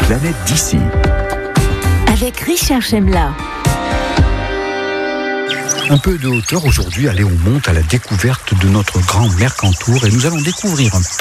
planète d'ici. Avec Richard Chemla. Un peu de hauteur aujourd'hui, allez, on monte à la découverte de notre grand Mercantour et nous allons découvrir un